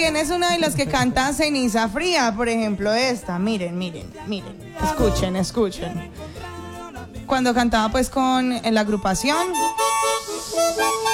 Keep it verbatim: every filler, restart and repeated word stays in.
también es una de las que canta Ceniza Fría, por ejemplo, esta. Miren, miren, miren. Escuchen, escuchen. Cuando cantaba pues con en la agrupación.